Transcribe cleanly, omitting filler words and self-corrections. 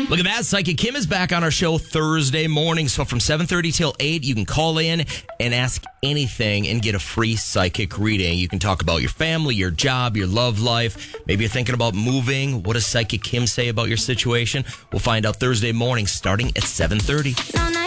Look at that. Psychic Kim is back on our show Thursday morning. So from 7:30 till 8, you can call in and ask anything and get a free psychic reading. You can talk about your family, your job, your love life. Maybe you're thinking about moving. What does Psychic Kim say about your situation? We'll find out Thursday morning starting at 7:30.